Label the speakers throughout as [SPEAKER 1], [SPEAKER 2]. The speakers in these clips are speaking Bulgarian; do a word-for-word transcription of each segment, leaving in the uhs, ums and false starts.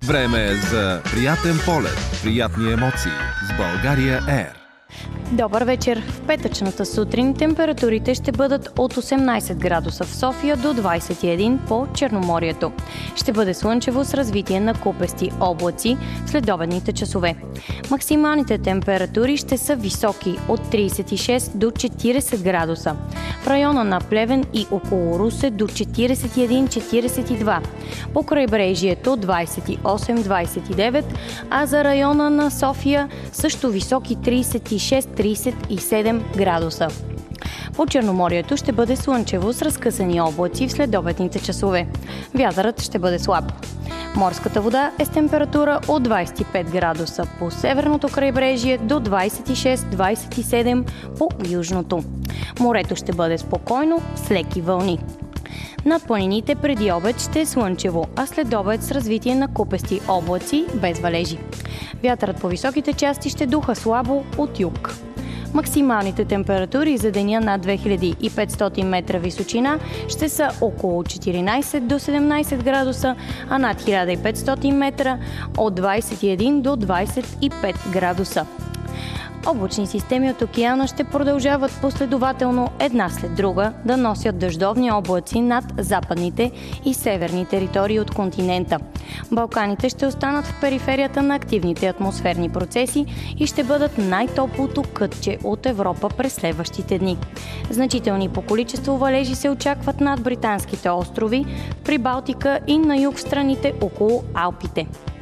[SPEAKER 1] Време е за приятен полет, приятни емоции с България Ер.
[SPEAKER 2] Добър вечер! В петъчната сутрин температурите ще бъдат от осемнайсет градуса в София до двайсет и един по Черноморието. Ще бъде слънчево с развитие на купести облаци в следобедните часове. Максималните температури ще са високи от трийсет и шест до четирийсет градуса. В района на Плевен и около Русе до четирийсет и един - четирийсет и два. По крайбрежието двайсет и осем - двайсет и девет, а за района на София също високи трийсет и шест - трийсет и седем градуса. По Черноморието ще бъде слънчево с разкъсани облаци в следобедните часове. Вятърът ще бъде слаб. Морската вода е с температура от двайсет и пет градуса по северното крайбрежие до двайсет и шест - двайсет и седем по южното. Морето ще бъде спокойно с леки вълни. Над планините преди обед ще е слънчево, а след обед с развитие на купести облаци без валежи. Вятърът по високите части ще духа слабо от юг. Максималните температури за деня над две хиляди и петстотин метра височина ще са около четиринайсет до седемнайсет градуса, а над хиляда и петстотин метра от двайсет и един до двайсет и пет градуса. Облачни системи от океана ще продължават последователно една след друга да носят дъждовни облаци над западните и северни територии от континента. Балканите ще останат в периферията на активните атмосферни процеси и ще бъдат най-топлото кътче от Европа през следващите дни. Значителни по количество валежи се очакват над британските острови, при Балтика и на юг страните около Алпите.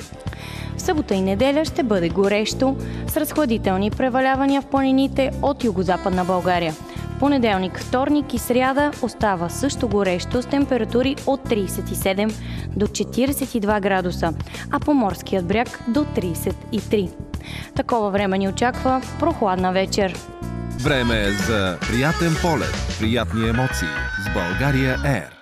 [SPEAKER 2] В събота и неделя ще бъде горещо, с разхладителни превалявания в планините от югозападна България. В понеделник, вторник и сряда остава също горещо с температури от трийсет и седем до четирийсет и два градуса, а по морският бряг до трийсет и три. Такова време ни очаква прохладна вечер.
[SPEAKER 1] Време е за приятен полет, приятни емоции с България Ер.